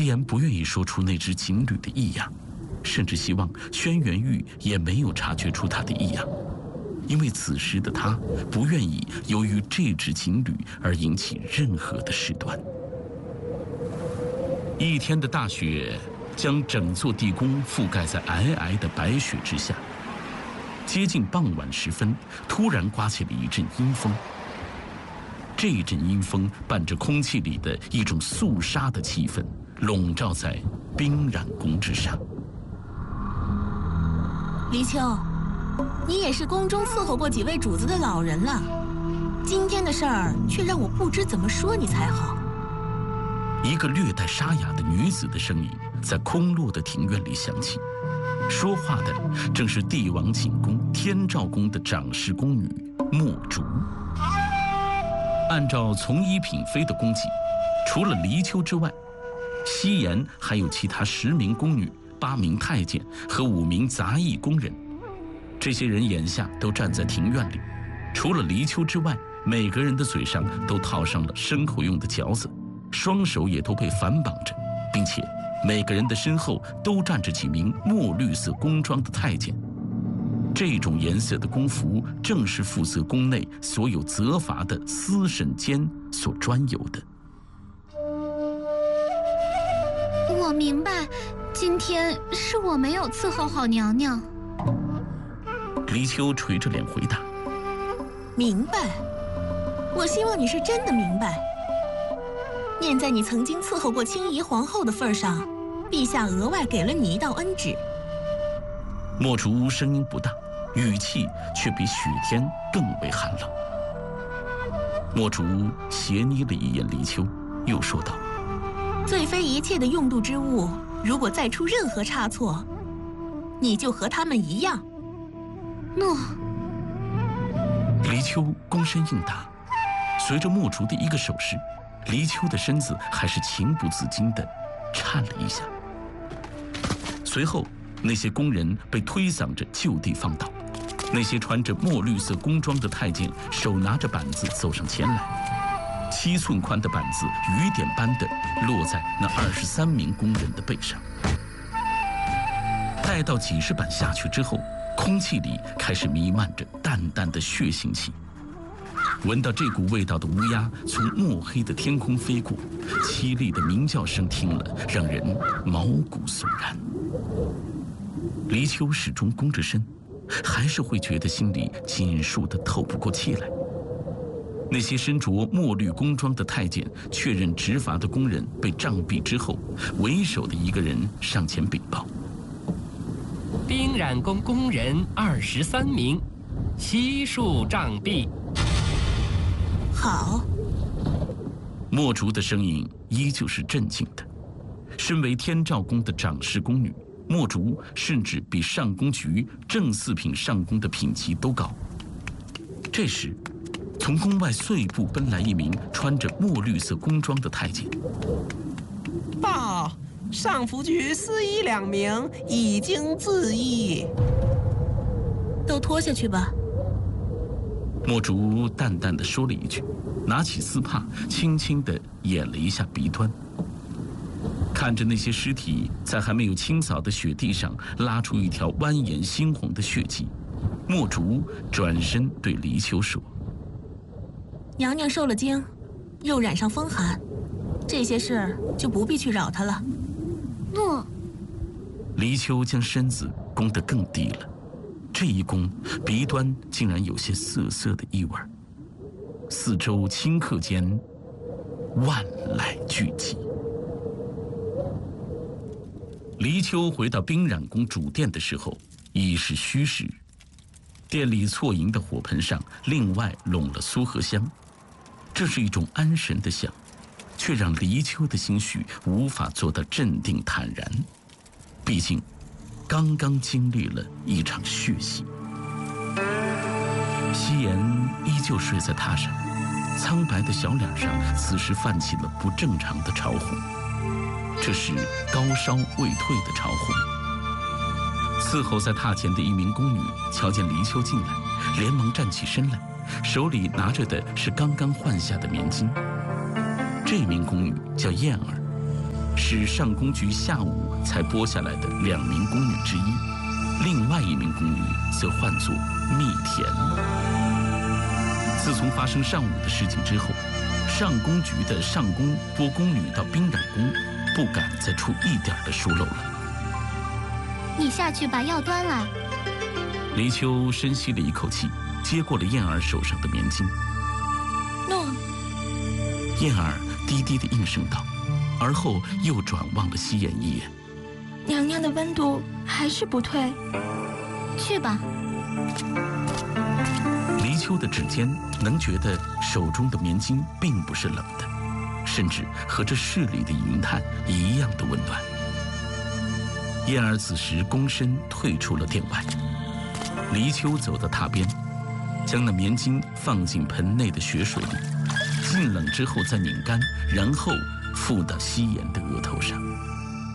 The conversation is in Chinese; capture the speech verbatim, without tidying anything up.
西颜不愿意说出那只锦鲤的异样，甚至希望轩辕玉也没有察觉出它的异样，因为此时的他不愿意由于这只锦鲤而引起任何的事端。一天的大雪将整座地宫覆盖在皑皑的白雪之下。接近傍晚时分，突然刮起了一阵阴风。这一阵阴风伴着空气里的一种肃杀的气氛，笼罩在冰染宫之上。 黎秋，你也是宫中伺候过几位主子的老人了，今天的事儿却让我不知怎么说你才好。 一个略带沙哑的女子的声音在空落的庭院里响起，说话的正是帝王寝宫天照宫的掌事宫女墨竹。按照从一品妃的供给，除了黎秋之外，西颜还有其他十名宫女、八名太监和五名杂役宫人。这些人眼下都站在庭院里，除了黎秋之外，每个人的嘴上都套上了牲口用的嚼子，双手也都被反绑着，并且每个人的身后都站着几名墨绿色宫装的太监。这种颜色的宫服正是负责宫内所有责罚的司审监所专有的。 我明白，今天是我没有伺候好娘娘。 黎秋垂着脸回答： 明白。我希望你是真的明白。念在你曾经伺候过清仪皇后的份上，陛下额外给了你一道恩旨。 墨竹声音不大，语气却比雪天更为寒冷。墨竹斜睨了一眼黎秋，又说道： 罪妃一切的用度之物，如果再出任何差错，你就和他们一样。 诺。 黎秋躬身应答。随着墨竹的一个手势，黎秋的身子还是情不自禁地颤了一下。随后那些宫人被推搡着就地放倒，那些穿着墨绿色宫装的太监手拿着板子走上前来，七寸宽的板子雨点般的落在那二十三名宫人的背上。待到几十板下去之后，空气里开始弥漫着淡淡的血腥气。闻到这股味道的乌鸦从墨黑的天空飞过，凄厉的鸣叫声听了让人毛骨悚然。黎秋始终弓着身，还是会觉得心里紧束得透不过气来。那些身着墨绿宫装的太监确认执法的宫人被杖毙之后，为首的一个人上前禀报： 冰染宫宫人二十三名，悉数杖毙。 好。 墨竹的声音依旧是镇静的。身为天照宫的掌事宫女，墨竹甚至比上宫局正四品上宫的品级都高。这时，从宫外碎步奔来一名穿着墨绿色宫装的太监。 报，上福局司仪两名已经自缢。 都拖下去吧。 墨竹淡淡地说了一句，拿起丝帕轻轻地掩了一下鼻端。看着那些尸体在还没有清扫的雪地上拉出一条蜿蜒猩红的血迹，墨竹转身对黎秋说： 娘娘受了惊，又染上风寒，这些事就不必去扰她了。 诺。 黎秋将身子弓得更低了，这一弓鼻端竟然有些涩涩的异味，四周顷刻间万籁俱寂。黎秋回到冰染宫主殿的时候，已是戌时。殿里错银的火盆上另外拢了苏合香，这是一种安神的香，却让黎秋的心绪无法做到镇定坦然。毕竟刚刚经历了一场血洗。夕颜依旧睡在榻上，苍白的小脸上此时泛起了不正常的潮红，这是高烧未退的潮红。伺候在榻前的一名宫女瞧见黎秋进来，连忙站起身来，手里拿着的是刚刚换下的棉巾。这名宫女叫燕儿， 是上宫菊下午才剥下来的两名宫女之一，另外一名宫女则唤作蜜田。自从发生上午的事情之后，上宫菊的上宫拨宫女到冰染宫，不敢再出一点的疏漏了。 你下去把药端来。 黎秋深吸了一口气，接过了燕儿手上的棉巾。 诺。 燕儿低低地应声道，而后又转望了夕颜一眼。 娘娘的温度还是不退。 去吧。 黎秋的指尖能觉得手中的棉巾并不是冷的，甚至和这室里的银炭一样的温暖。燕儿此时躬身退出了殿外，黎秋走到榻边，将那棉巾放进盆内的雪水里，浸冷之后再拧干，然后附到夕颜的额头上。